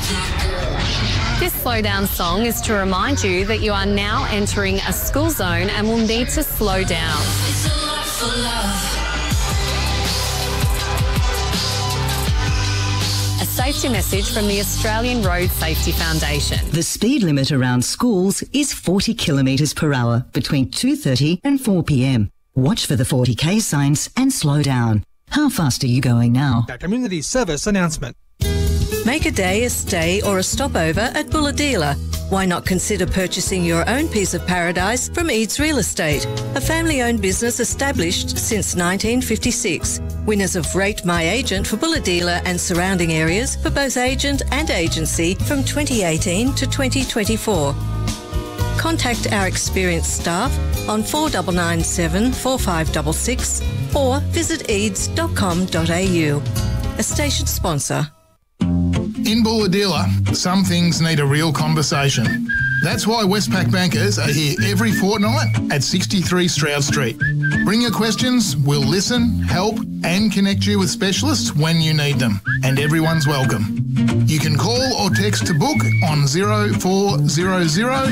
This slow down song is to remind you that you are now entering a school zone and will need to slow down. It's a lot for love. A safety message from the Australian Road Safety Foundation. The speed limit around schools is 40 kilometres per hour between 2:30 and 4 p.m. Watch for the 40k signs and slow down. How fast are you going now? A community service announcement. Make a day, a stay or a stopover at Bulahdelah. Why not consider purchasing your own piece of paradise from Eads Real Estate, a family-owned business established since 1956. Winners of Rate My Agent for Bulahdelah and surrounding areas for both agent and agency from 2018 to 2024. Contact our experienced staff on 4997 4566 or visit eads.com.au. A station sponsor. In Bulahdelah, some things need a real conversation. That's why Westpac bankers are here every fortnight at 63 Stroud Street. Bring your questions, we'll listen, help and connect you with specialists when you need them. And everyone's welcome. You can call or text to book on 0400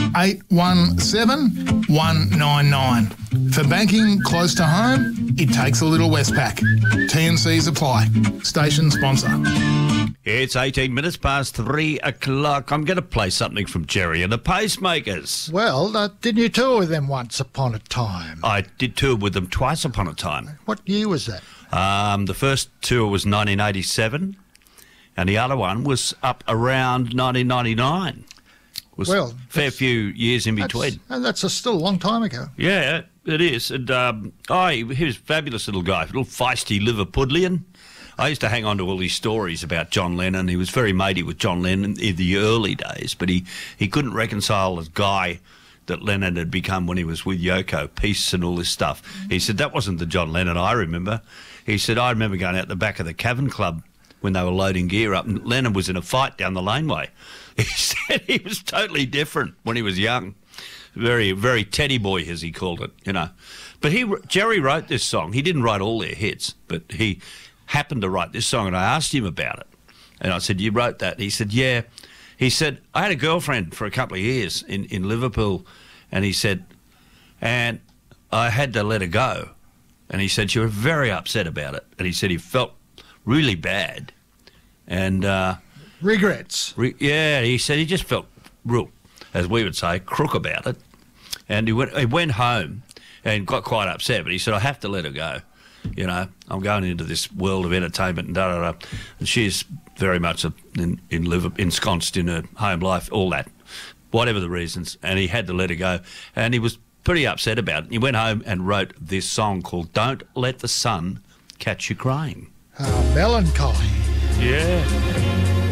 817 199. For banking close to home, it takes a little Westpac. T&Cs apply. Station sponsor. It's 18 minutes past 3 o'clock. I'm going to play something from Jerry and the Pacemakers. Well, didn't you tour with them once upon a time? I did tour with them twice upon a time. What year was that? The first tour was 1987 and the other one was up around 1999. It was a fair few years in between. And that's still a long time ago. Yeah, it is. And he was a fabulous little guy, a little feisty Liverpudlian. I used to hang on to all these stories about John Lennon. He was very matey with John Lennon in the early days, but he couldn't reconcile the guy that Lennon had become when he was with Yoko, Peace and all this stuff. He said, that wasn't the John Lennon I remember. He said, I remember going out the back of the Cavern Club when they were loading gear up, and Lennon was in a fight down the laneway. He said he was totally different when he was young. Very, very teddy boy, as he called it, you know. But Jerry wrote this song. He didn't write all their hits, but he happened to write this song, and I asked him about it. And I said, you wrote that? He said, yeah. He said, I had a girlfriend for a couple of years in Liverpool, and he said, and I had to let her go. And he said she was very upset about it. And he said he felt really bad. And regrets. Yeah, he said he just felt real, as we would say, crook about it. And he went home and got quite upset, but he said, I have to let her go. You know, I'm going into this world of entertainment and da-da-da. And she's very much ensconced in her home life, all that, whatever the reasons. And he had to let her go. And he was pretty upset about it. He went home and wrote this song called Don't Let the Sun Catch You Crying. Melancholy. Yeah.